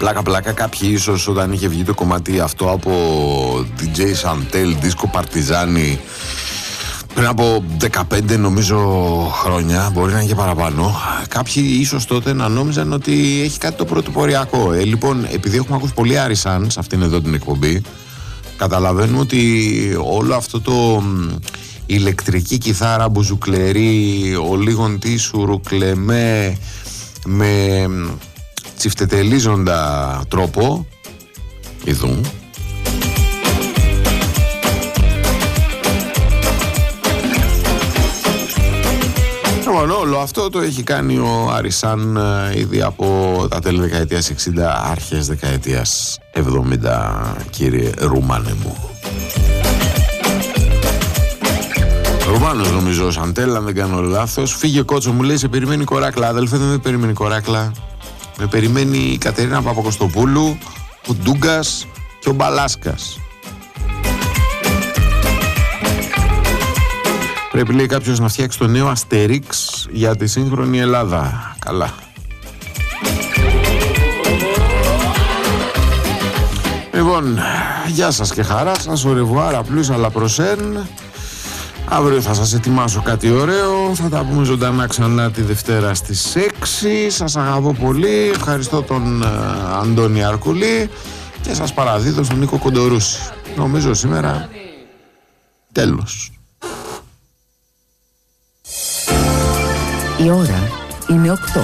πλάκα κάποιοι ίσως όταν είχε βγει το κομμάτι αυτό από DJ Santel, Disco Partizani πριν από 15 νομίζω χρόνια, μπορεί να είναι και παραπάνω, κάποιοι ίσως τότε να νόμιζαν ότι έχει κάτι το πρωτοποριακό. Λοιπόν, επειδή έχουμε ακούσει πολύ Άρισαν σε αυτήν εδώ την εκπομπή, καταλαβαίνουμε ότι όλο αυτό το ηλεκτρική κιθάρα μπουζουκλερή, ο λίγον τίσου ρουκλεμέ με τσιφτετελίζοντα τρόπο, ειδού όλο αυτό το έχει κάνει ο Άρισαν ήδη από τα τέλη δεκαετίας 60, άρχες δεκαετίας 70, κύριε Ρουμάνε μου. Ρουμάνος νομίζω ο Σαντέλ, αν δεν κάνω λάθος. Φύγε κότσο, μου λέει, σε περιμένει η Κοράκλα. Αδελφέ, δεν με περιμένει η Κοράκλα. Με περιμένει η Κατερίνα Παπακοστοπούλου, ο Ντούγκας και ο Μπαλάσκας. Πρέπει, λέει, κάποιος να φτιάξει το νέο Αστερίξ για τη σύγχρονη Ελλάδα. Καλά. Λοιπόν, γεια σας και χαρά σας, au revoir, à plus, à la prochaine. Αύριο θα σας ετοιμάσω κάτι ωραίο, θα τα πούμε ζωντανά ξανά τη Δευτέρα στις 6. Σας αγαπώ πολύ, ευχαριστώ τον Αντώνη Αρκουλή και σας παραδίδω στον Νίκο Κοντορούση. Νομίζω σήμερα τέλος. Η ώρα είναι 8.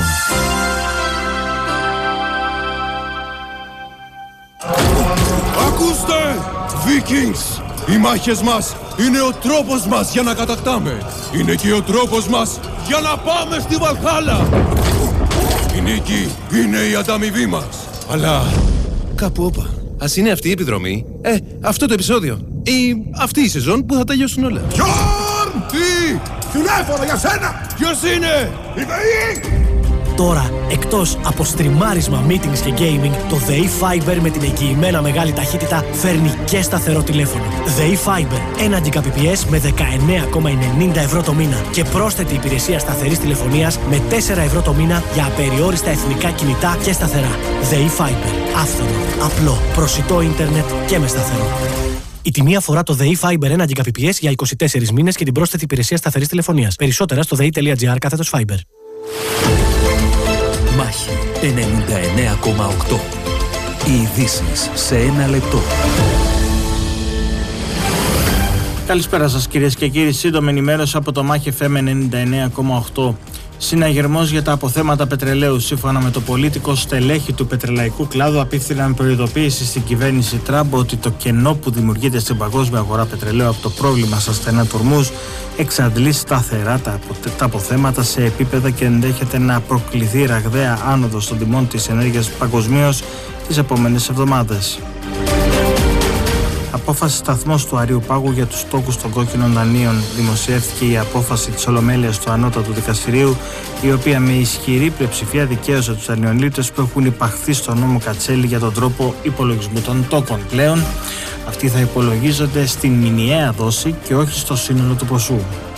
Ακούστε, Vikings! Οι μάχες μας είναι ο τρόπος μας για να κατακτάμε. Είναι και ο τρόπος μας για να πάμε στη Βαλχάλα. Η νίκη είναι η ανταμοιβή μας. Αλλά κάπου όπα. Ας είναι αυτή η επιδρομή, αυτό το επεισόδιο ή αυτή η σεζόν που θα τελειώσουν όλα. Γιον! Τι! Τηλέφωνο για σένα! Ποιος είναι? Η ΔΕΗ! Τώρα, εκτός από στριμάρισμα, meetings και gaming, το ΔΕΗ Fiber με την εγγυημένα μεγάλη ταχύτητα φέρνει και σταθερό τηλέφωνο. ΔΕΗ Fiber, 1 Gbps με 19,90 ευρώ το μήνα και πρόσθετη υπηρεσία σταθερής τηλεφωνίας με 4 ευρώ το μήνα για απεριόριστα εθνικά κινητά και σταθερά. ΔΕΗ Fiber, άφθονο, απλό, προσιτό ίντερνετ και με σταθερό. Η τιμή αφορά το ΔΕΗ Fiber 1 Gbps για 24 μήνες και την πρόσθετη υπηρεσία σταθερής τηλεφωνίας. Περισσότερα στο dei.gr/Fiber. Μάχη 99,8. Οι ειδήσεις σε 1 λεπτό. Καλησπέρα σας κυρίες και κύριοι. Σύντομη ενημέρωση από το Μάχη FM 99,8. Συναγερμός για τα αποθέματα πετρελαίου. Σύμφωνα με το Πολίτικο, στελέχη του πετρελαϊκού κλάδου απίφθηναν προειδοποίηση στην κυβέρνηση Τραμπ ότι το κενό που δημιουργείται στην παγκόσμια αγορά πετρελαίου από το πρόβλημα στα στενά του Ορμούζ εξαντλεί σταθερά τα αποθέματα σε επίπεδα και ενδέχεται να προκληθεί ραγδαία άνοδος των τιμών της ενέργειας παγκοσμίως τις επόμενες εβδομάδες. Απόφαση σταθμός του Αριού Πάγου για τους στόκους των κόκκινων δανείων. Δημοσιεύτηκε η απόφαση της Ολομέλειας του Ανώτατου Δικαστηρίου, η οποία με ισχυρή πλειοψηφία δικαίωσε τους δανειολήπτες που έχουν υπαχθεί στο νόμο Κατσέλη για τον τρόπο υπολογισμού των τόκων. Πλέον, αυτοί θα υπολογίζονται στην μηνιαία δόση και όχι στο σύνολο του ποσού.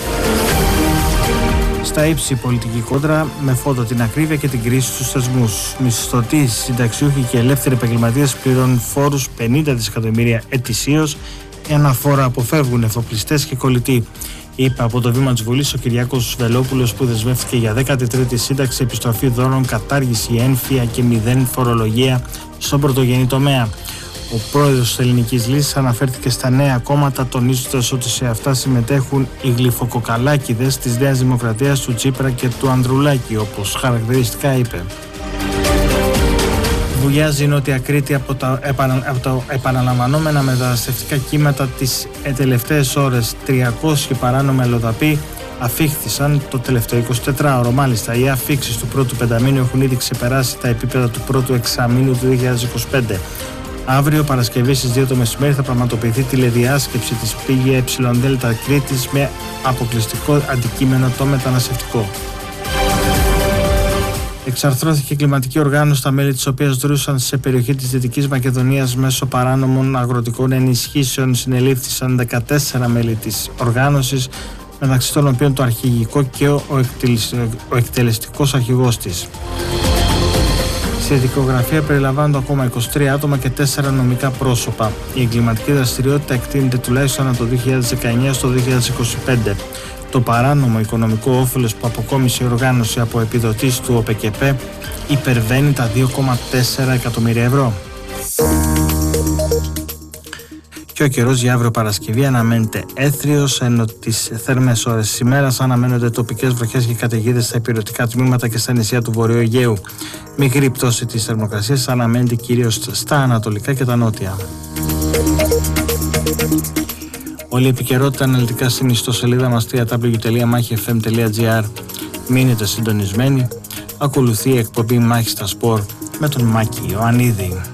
Στα ύψη πολιτική κόντρα με φόντο την ακρίβεια και την κρίση στους θεσμούς. Μισθωτοί, συνταξιούχοι και ελεύθεροι επαγγελματίες πληρώνουν φόρους 50 δισεκατομμύρια ετησίως, ένα φόρο αποφεύγουν εφοπλιστές και κολλητοί. Είπε από το βήμα της Βουλής ο Κυριάκος Βελόπουλος, που δεσμεύτηκε για 13η σύνταξη, επιστροφή δώρων, κατάργηση ένφια και 0 φορολογία στον πρωτογενή τομέα. Ο πρόεδρος της Ελληνικής Λύσης αναφέρθηκε στα νέα κόμματα, τονίζοντας ότι σε αυτά συμμετέχουν οι γλυφοκοκαλάκηδες της Νέας Δημοκρατίας, του Τσίπρα και του Ανδρουλάκη, όπως χαρακτηριστικά είπε. Βουλιάζει η Νότια Κρήτη από τα επαναλαμβανόμενα μεταναστευτικά κύματα τις τελευταίες ώρες. 300 παράνομοι αλλοδαποί αφήχθησαν το τελευταίο 24ωρο. Μάλιστα, οι αφήξεις του πρώτου πενταμήνου έχουν ήδη ξεπεράσει τα επίπεδα του πρώτου εξαμήνου του 2025. Αύριο, Παρασκευή στις 2 το μεσημέρι, θα πραγματοποιηθεί τηλεδιάσκεψη της ΠΓΕ Κρήτης με αποκλειστικό αντικείμενο το μεταναστευτικό. Εξαρθρώθηκε η κλιματική οργάνωση, τα μέλη της οποίας δρούσαν σε περιοχή της Δυτικής Μακεδονίας μέσω παράνομων αγροτικών ενισχύσεων. Συνελήφθησαν 14 μέλη της οργάνωσης, μεταξύ των οποίων το αρχηγικό και ο εκτελεστικός αρχηγός της. Στη δικογραφία περιλαμβάνονται ακόμα 23 άτομα και 4 νομικά πρόσωπα. Η εγκληματική δραστηριότητα εκτείνεται τουλάχιστον από το 2019 στο 2025. Το παράνομο οικονομικό όφελος που αποκόμισε η οργάνωση από επιδοτήσεις του ΟΠΕΚΕΠΕ υπερβαίνει τα 2,4 εκατομμύρια ευρώ. Και ο καιρός για αύριο Παρασκευή αναμένεται έθριος, ενώ τις θερμές ώρες της ημέρας αναμένονται τοπικές βροχές και καταιγίδες στα ηπειρωτικά τμήματα και στα νησιά του Βορείου Αιγαίου. Μικρή πτώση της θερμοκρασίας αναμένεται κυρίως στα ανατολικά και τα νότια. Όλη η επικαιρότητα αναλυτικά στην ιστοσελίδα μας www.mahifm.gr. Μείνετε συντονισμένοι. Ακολουθεί η εκπομπή Μάχη στα Σπορ με τον Μάκη Ιωαννίδη.